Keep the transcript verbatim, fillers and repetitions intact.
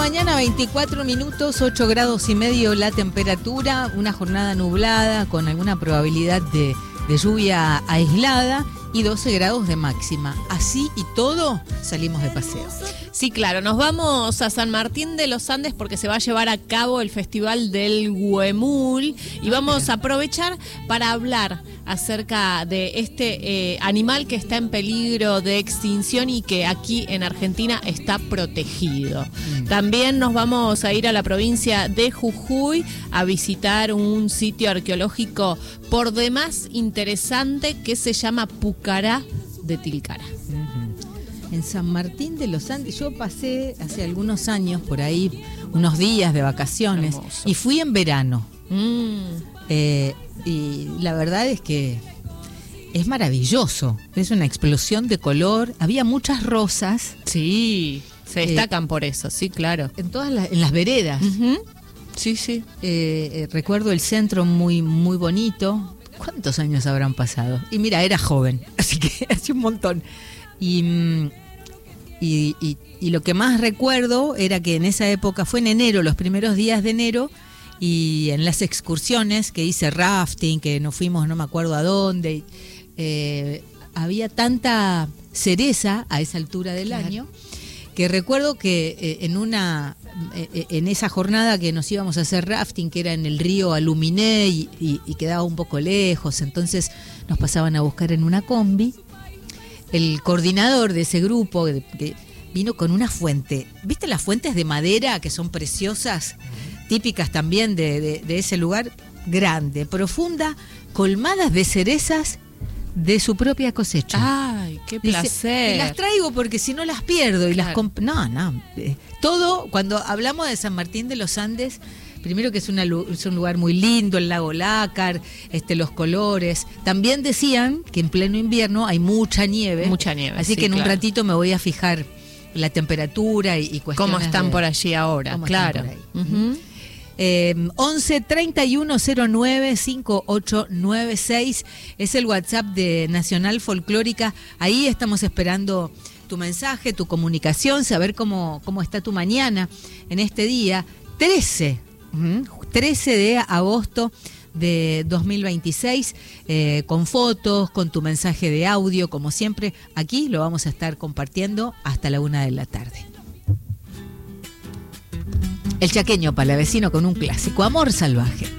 mañana, veinticuatro minutos, ocho grados y medio la temperatura, una jornada nublada con alguna probabilidad de, de lluvia aislada y doce grados de máxima. Así y todo, salimos de paseo. Sí, claro, nos vamos a San Martín de los Andes porque se va a llevar a cabo el Festival del Huemul y vamos a aprovechar para hablar acerca de este eh, animal que está en peligro de extinción y que aquí en Argentina está protegido. Mm. También nos vamos a ir a la provincia de Jujuy a visitar un sitio arqueológico por demás interesante que se llama Pucará de Tilcara. Mm-hmm. En San Martín de los Andes, yo pasé hace algunos años por ahí unos días de vacaciones. Hermoso. Y fui en verano. Mm. Eh, y la verdad es que es maravilloso, es una explosión de color, había muchas rosas. Sí, se destacan eh, por eso, sí, claro. En todas las, en las veredas. Uh-huh. Sí, sí. Eh, eh, recuerdo el centro muy, muy bonito. ¿Cuántos años habrán pasado? Y mira, era joven, así que hace un montón. Y, y, y, y lo que más recuerdo era que en esa época, fue en enero, los primeros días de enero, y en las excursiones que hice rafting, que nos fuimos no me acuerdo a dónde, eh, había tanta cereza a esa altura del claro. año, que recuerdo que eh, en una eh, en esa jornada que nos íbamos a hacer rafting, que era en el río Aluminé y, y, y quedaba un poco lejos, entonces nos pasaban a buscar en una combi. El coordinador de ese grupo que, que vino con una fuente, ¿viste las fuentes de madera que son preciosas? Típicas también de, de, de ese lugar, grande, profunda, colmadas de cerezas de su propia cosecha. ¡Ay, qué placer! Dice, y las traigo porque si no las pierdo y claro. las comp- No, no. Eh, todo, cuando hablamos de San Martín de los Andes, primero que es, una, es un lugar muy lindo, el lago Lácar, este, los colores. También decían que en pleno invierno hay mucha nieve. Mucha nieve, Así sí, que en claro. un ratito me voy a fijar la temperatura y, y cuestiones. ¿Cómo están de, por allí ahora? Claro. Uh-huh. Eh, once treinta y uno cero nueve cincuenta y ocho noventa y seis es el WhatsApp de Nacional Folclórica. Ahí estamos esperando tu mensaje, tu comunicación, saber cómo, cómo está tu mañana en este día trece, uh-huh, trece de agosto de dos mil veintiséis, eh, con fotos, con tu mensaje de audio, como siempre. Aquí lo vamos a estar compartiendo hasta la una de la tarde. El Chaqueño Palavecino con un clásico, Amor Salvaje.